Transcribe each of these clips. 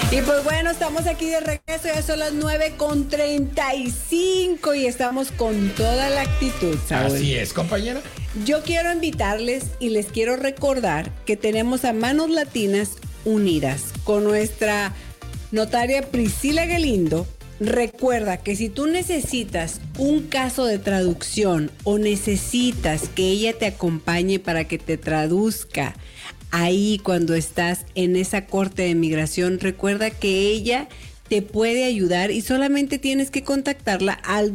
Y pues bueno, estamos aquí de regreso, ya son las 9:35 y estamos con toda la actitud, Saúl. Así es, compañera. Yo quiero invitarles y les quiero recordar que tenemos a Manos Latinas Unidas con nuestra notaria Priscila Galindo. Recuerda que si tú necesitas un caso de traducción o necesitas que ella te acompañe para que te traduzca ahí cuando estás en esa corte de migración, recuerda que ella te puede ayudar y solamente tienes que contactarla al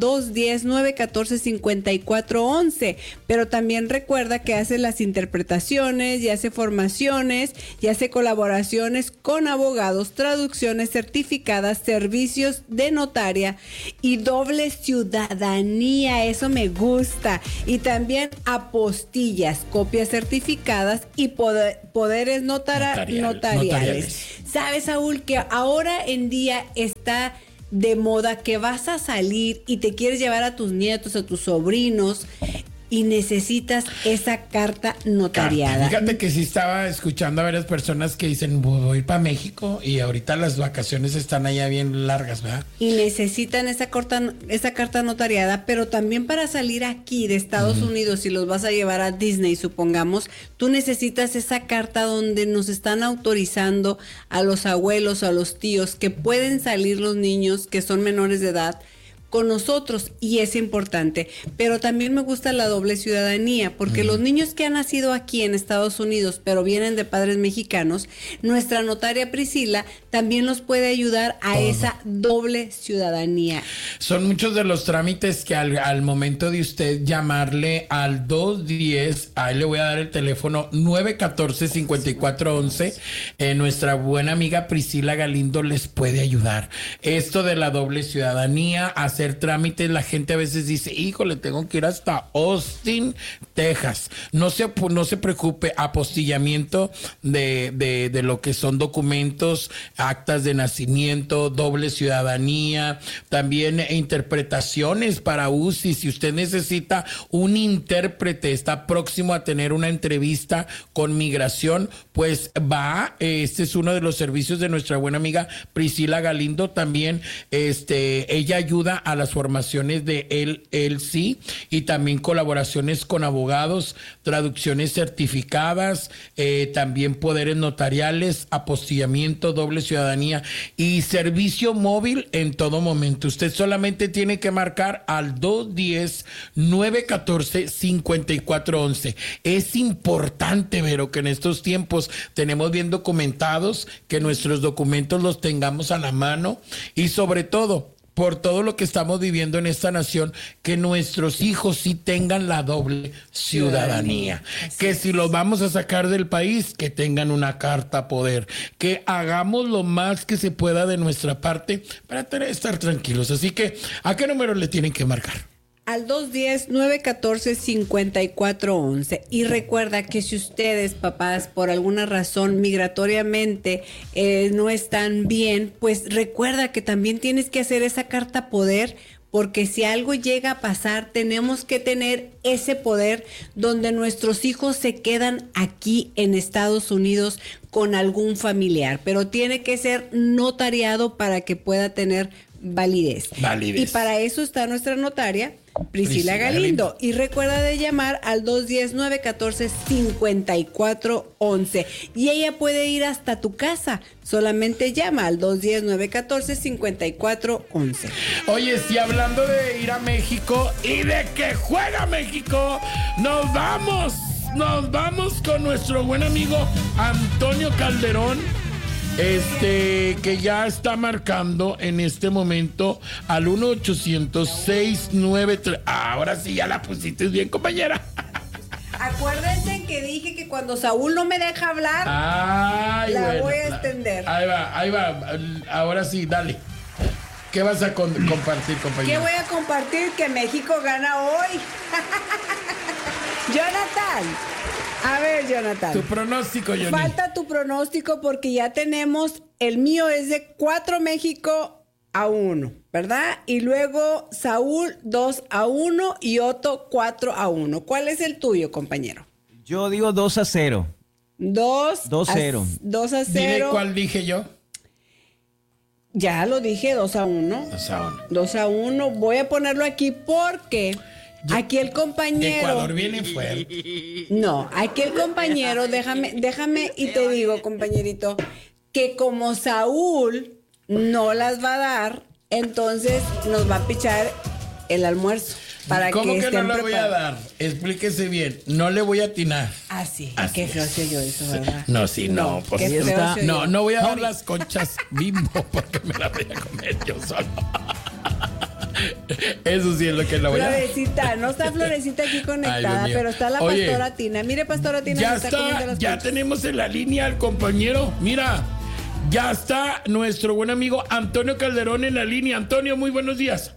210-914-5411. Pero también recuerda que hace las interpretaciones y hace formaciones y hace colaboraciones con abogados, traducciones certificadas, servicios de notaria y doble ciudadanía. Eso me gusta. Y también apostillas, copias certificadas y poderes notariales. ¿Sabes, Saúl, que ahora en día está de moda que vas a salir y te quieres llevar a tus nietos, a tus sobrinos y necesitas esa carta notariada? Fíjate que sí estaba escuchando a varias personas que dicen, voy a ir para México y ahorita las vacaciones están allá bien largas, ¿verdad? Y necesitan esa carta notariada, pero también para salir aquí de Estados Unidos, si los vas a llevar a Disney, supongamos, tú necesitas esa carta donde nos están autorizando a los abuelos o a los tíos que pueden salir los niños que son menores de edad con nosotros, y es importante. Pero también me gusta la doble ciudadanía, porque los niños que han nacido aquí en Estados Unidos, pero vienen de padres mexicanos, nuestra notaria Priscila también nos puede ayudar a esa doble ciudadanía. Son muchos de los trámites que al momento de usted llamarle al 210, ahí le voy a dar el teléfono 914-5411, nuestra buena amiga Priscila Galindo les puede ayudar. Esto de la doble ciudadanía, hacer trámites, la gente a veces dice, híjole, tengo que ir hasta Austin, Texas. No se preocupe, apostillamiento de lo que son documentos, actas de nacimiento, doble ciudadanía, también interpretaciones para UCI. Si usted necesita un intérprete, está próximo a tener una entrevista con migración, pues va, este es uno de los servicios de nuestra buena amiga Priscila Galindo. También ella ayuda a las formaciones de LLC y también colaboraciones con abogados, traducciones certificadas, también poderes notariales, apostillamiento, doble ciudadanía y servicio móvil en todo momento. Usted solamente tiene que marcar al 210-914-5411. Es importante, Vero, que en estos tiempos tenemos bien documentados, que nuestros documentos los tengamos a la mano y sobre todo, por todo lo que estamos viviendo en esta nación, que nuestros hijos sí tengan la doble ciudadanía. Que si los vamos a sacar del país, que tengan una carta poder. Que hagamos lo más que se pueda de nuestra parte para estar tranquilos. Así que, ¿a qué número le tienen que marcar? Al 210-914-5411. Y recuerda que si ustedes, papás, por alguna razón migratoriamente no están bien, pues recuerda que también tienes que hacer esa carta poder, porque si algo llega a pasar, tenemos que tener ese poder donde nuestros hijos se quedan aquí en Estados Unidos con algún familiar, pero tiene que ser notariado para que pueda tener validez. Y para eso está nuestra notaria Priscila Galindo. Y recuerda de llamar al 210-914-5411. Y ella puede ir hasta tu casa. Solamente llama al 210-914-5411. Oye, si hablando de ir a México y de que juega México, nos vamos con nuestro buen amigo Antonio Calderón. Que ya está marcando en este momento al 1-800-693. Ahora sí ya la pusiste bien, compañera. Acuérdense que dije que cuando Saúl no me deja hablar, voy a extender. Ahí va. Ahora sí, dale. ¿Qué vas a compartir, compañera? ¿Qué voy a compartir? Que México gana hoy. Jonathan. A ver, Jonathan. Tu pronóstico, Johnny. Falta tu pronóstico porque ya tenemos, el mío es de 4 México a 1, ¿verdad? Y luego Saúl 2-1 y Otto 4-1. ¿Cuál es el tuyo, compañero? Yo digo 2-0. 2-0. Dile cuál dije yo. Ya lo dije, 2-1. 2-1. 2-1. Voy a ponerlo aquí porque aquí el compañero. Ecuador viene fuerte. No, aquí el compañero, déjame y te digo, compañerito, que como Saúl no las va a dar, entonces nos va a pichar el almuerzo. ¿Cómo que no le voy a preparados. dar? Explíquese bien. No le voy a atinar. Ah, sí. Así Qué feo es. se oyó eso, ¿verdad? No, sí, no. Pues qué sí feo está. se oyó. No voy a dar las conchas Bimbo porque me las voy a comer yo solo. Eso sí es lo que la voy a dar. Florecita, no está Florecita aquí conectada, mío. pero está la Oye, pastora Tina. Mire, pastora Tina, Ya se está comiendo está, las ya conchas. tenemos en la línea al compañero. Mira, ya está nuestro buen amigo Antonio Calderón en la línea. Antonio, muy buenos días.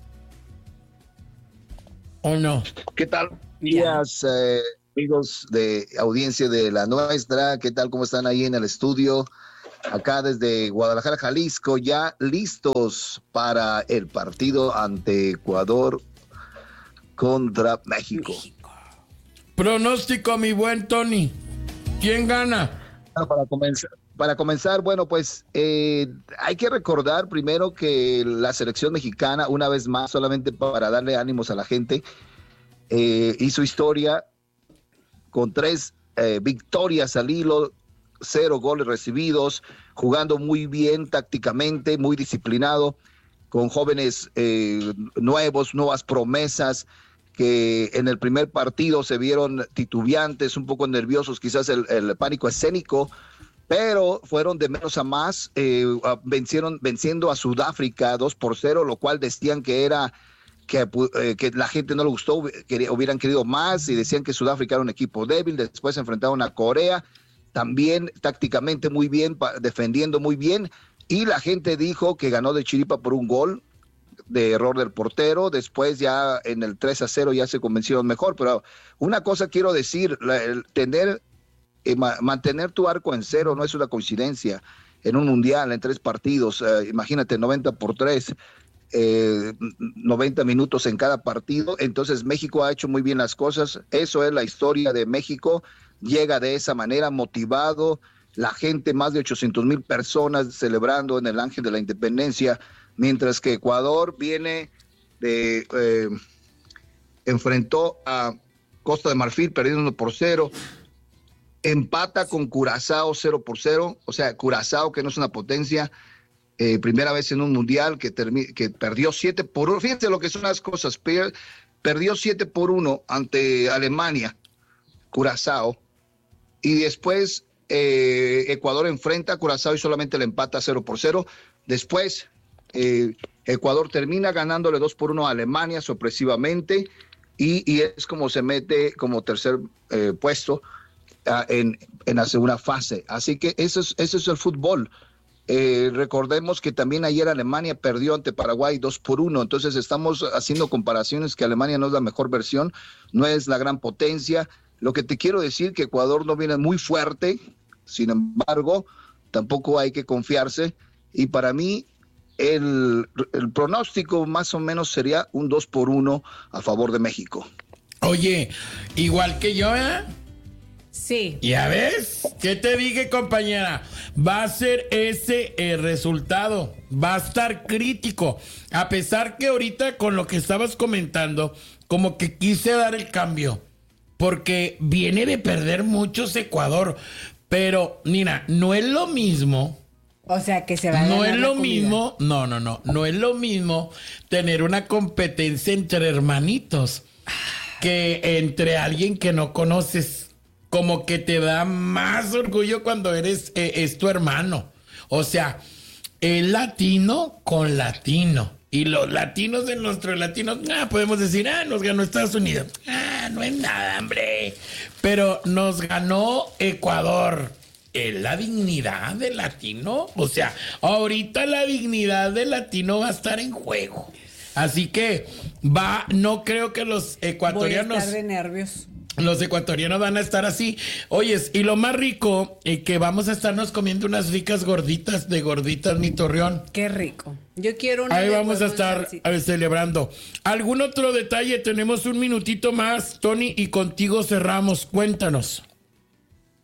¿O no? ¿Qué tal? Días, amigos de audiencia de la nuestra. ¿Qué tal? ¿Cómo están ahí en el estudio? Acá desde Guadalajara, Jalisco, ya listos para el partido ante Ecuador contra México. Pronóstico, mi buen Tony. ¿Quién gana? Para comenzar, bueno, pues hay que recordar primero que la selección mexicana, una vez más, solamente para darle ánimos a la gente, hizo historia con 3 victorias al hilo, 0 goles recibidos, jugando muy bien tácticamente, muy disciplinado, con jóvenes nuevas promesas que en el primer partido se vieron titubeantes, un poco nerviosos, quizás el pánico escénico, pero fueron de menos a más, venciendo a Sudáfrica 2-0, lo cual decían que era que la gente no le gustó, hubieran querido más y decían que Sudáfrica era un equipo débil. Después se enfrentaron a Corea, también tácticamente muy bien, defendiendo muy bien, y la gente dijo que ganó de chiripa por un gol de error del portero. Después ya en el 3-0 ya se convencieron mejor, pero una cosa quiero decir, mantener tu arco en 0 no es una coincidencia en un mundial, en 3 partidos, imagínate 90-3, 90 minutos en cada partido. Entonces México ha hecho muy bien las cosas, eso es la historia de México, llega de esa manera motivado, la gente, más de 800,000 personas celebrando en el Ángel de la Independencia, mientras que Ecuador viene enfrentó a Costa de Marfil perdiendo 1-0, empata con Curazao 0-0, o sea, Curazao, que no es una potencia, primera vez en un mundial que perdió 7-1. Fíjense lo que son las cosas, perdió 7-1 ante Alemania, Curazao, y después Ecuador enfrenta a Curazao y solamente le empata 0-0. Después Ecuador termina ganándole 2-1 a Alemania sorpresivamente, y es como se mete como tercer puesto en la segunda fase. Así que eso es el fútbol. Recordemos que también ayer Alemania perdió ante Paraguay 2-1, entonces estamos haciendo comparaciones que Alemania no es la mejor versión, no es la gran potencia. Lo que te quiero decir que Ecuador no viene muy fuerte, sin embargo, tampoco hay que confiarse, y para mí el pronóstico más o menos sería un 2-1 a favor de México. Oye, igual que yo, ¿eh? Sí. ¿Ya ves? ¿Qué te dije, compañera? Va a ser ese el resultado. Va a estar crítico. A pesar que ahorita con lo que estabas comentando, como que quise dar el cambio. Porque viene de perder muchos Ecuador. Pero, mira, no es lo mismo. O sea, que se va a No ganar es la lo comida. mismo. No es lo mismo tener una competencia entre hermanitos que entre alguien que no conoces. Como que te da más orgullo cuando es tu hermano. O sea, es latino con latino. Y los latinos de nuestros latinos, podemos decir, nos ganó Estados Unidos. No es nada, hombre. Pero nos ganó Ecuador. ¿Es la dignidad del latino? O sea, ahorita la dignidad del latino va a estar en juego. Así que no creo que los ecuatorianos... Voy a estar de nervios. Los ecuatorianos van a estar así. Oyes, y lo más rico, que vamos a estarnos comiendo unas ricas gorditas, mi Torreón. Qué rico. Yo quiero una. Ahí de vamos a huevo estar salsita. celebrando. ¿Algún otro detalle? Tenemos un minutito más, Tony, y contigo cerramos. Cuéntanos.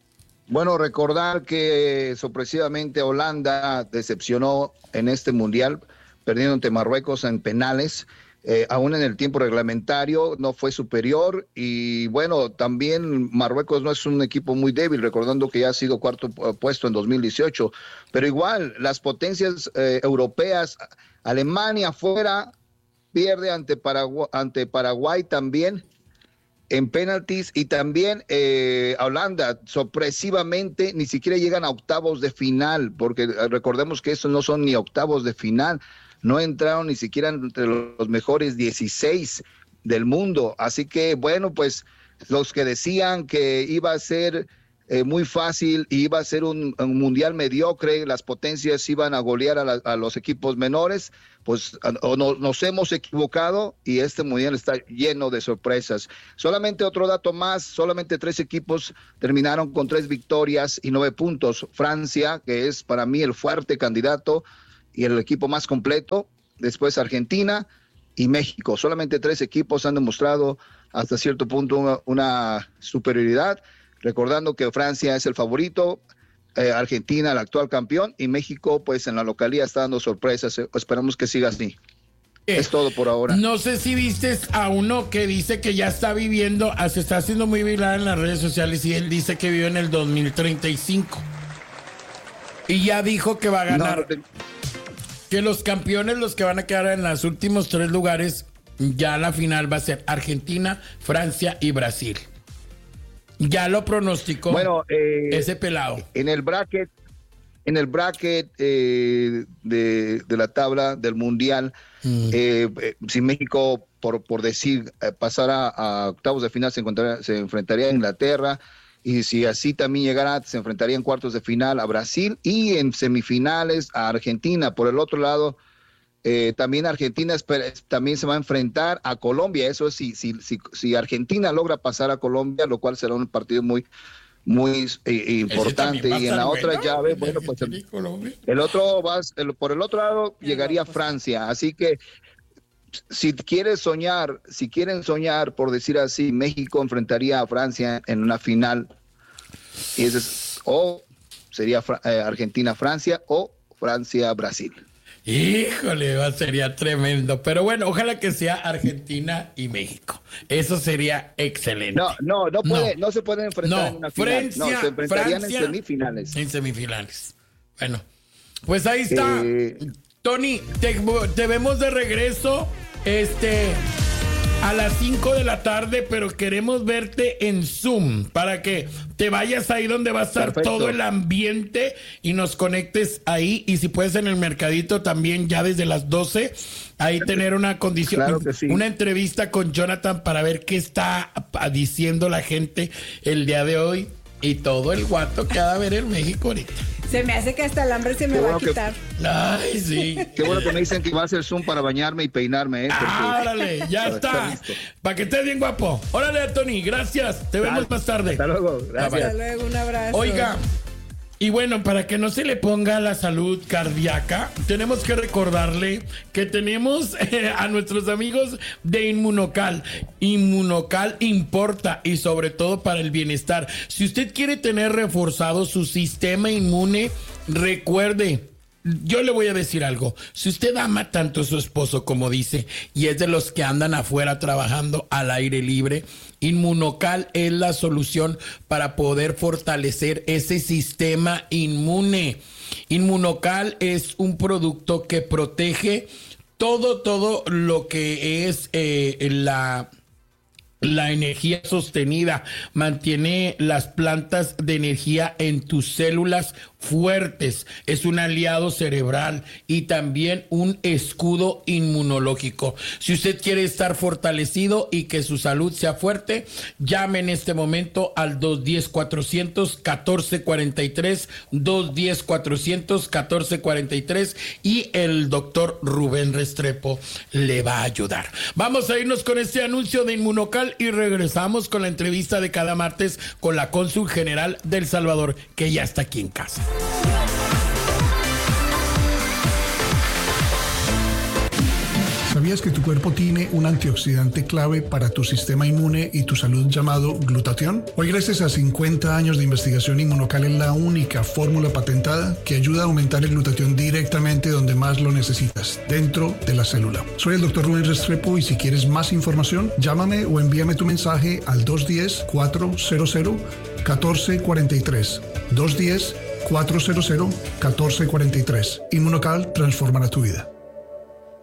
Bueno, recordar que sorpresivamente Holanda decepcionó en este mundial, perdiendo ante Marruecos en penales. Aún en el tiempo reglamentario no fue superior y bueno, también Marruecos no es un equipo muy débil, recordando que ya ha sido cuarto puesto en 2018, pero igual las potencias europeas, Alemania fuera, pierde ante Paraguay también en penaltis y también Holanda sorpresivamente ni siquiera llegan a octavos de final, porque recordemos que estos no son ni octavos de final. No entraron ni siquiera entre los mejores 16 del mundo. Así que, bueno, pues los que decían que iba a ser muy fácil y iba a ser un mundial mediocre, las potencias iban a golear a los equipos menores, pues nos hemos equivocado y este mundial está lleno de sorpresas. Solamente otro dato más, solamente 3 equipos terminaron con 3 victorias y 9 puntos. Francia, que es para mí el fuerte candidato, y el equipo más completo, después Argentina y México. Solamente 3 equipos han demostrado hasta cierto punto una superioridad, recordando que Francia es el favorito, Argentina el actual campeón y México pues en la localía está dando sorpresas. Esperamos que siga así. Es todo por ahora. No sé si viste a uno que dice que ya está viviendo, se está haciendo muy viral en las redes sociales y él dice que vive en el 2035 y ya dijo que va a ganar. Que los campeones, los que van a quedar en los últimos 3 lugares, ya la final va a ser Argentina, Francia y Brasil. Ya lo pronosticó ese pelado. En el bracket de la tabla del mundial, si México, por decir, pasara a octavos de final, se enfrentaría a Inglaterra. Y si así también llegara, se enfrentaría en cuartos de final a Brasil y en semifinales a Argentina. Por el otro lado, también Argentina también se va a enfrentar a Colombia. Eso es si Argentina logra pasar a Colombia, lo cual será un partido muy importante. Y en la otra llave, bueno, pues por el otro lado llegaría Francia. Así que si quieren soñar, por decir así, México enfrentaría a Francia en una final, y o sería Argentina-Francia o Francia-Brasil. Híjole, sería tremendo. Pero bueno, ojalá que sea Argentina y México. Eso sería excelente. No se pueden enfrentar en una final. Se enfrentarían en semifinales. En semifinales. Bueno, pues ahí está. Tony, te vemos de regreso a las 5 de la tarde, pero queremos verte en Zoom para que te vayas ahí donde va a estar todo el ambiente y nos conectes ahí. Y si puedes en el mercadito también ya desde las 12, ahí tener una condición, claro que sí, una entrevista con Jonathan para ver qué está diciendo la gente el día de hoy y todo el guato que va a haber en México ahorita. Se me hace que hasta el hambre se me va a quitar. Ay, sí. Qué bueno que me dicen que va a hacer Zoom para bañarme y peinarme. Órale, ya está. Para que estés bien guapo. Órale, Tony, gracias. Te vemos más tarde. Hasta luego. Gracias. Hasta luego, un abrazo. Oiga, y bueno, para que no se le ponga la salud cardíaca, tenemos que recordarle que tenemos a nuestros amigos de Inmunocal. Inmunocal importa y sobre todo para el bienestar. Si usted quiere tener reforzado su sistema inmune, recuerde, yo le voy a decir algo. Si usted ama tanto a su esposo como dice y es de los que andan afuera trabajando al aire libre, Inmunocal es la solución para poder fortalecer ese sistema inmune. Inmunocal es un producto que protege todo lo que es la energía sostenida, mantiene las plantas de energía en tus células fuertes, es un aliado cerebral y también un escudo inmunológico. Si usted quiere estar fortalecido y que su salud sea fuerte, llame en este momento al 210-400-1443, 210-400-1443 y el doctor Rubén Restrepo le va a ayudar. Vamos a irnos con este anuncio de Inmunocal y regresamos con la entrevista de cada martes con la cónsul general de El Salvador, que ya está aquí en casa. ¿Sabías que tu cuerpo tiene un antioxidante clave para tu sistema inmune y tu salud llamado glutatión? Hoy, gracias a 50 años de investigación, Inmunocal es la única fórmula patentada que ayuda a aumentar el glutatión directamente donde más lo necesitas, dentro de la célula. Soy el Dr. Rubén Restrepo y si quieres más información, llámame o envíame tu mensaje al 210-400-1443. 210-400-1443. Inmunocal transformará tu vida.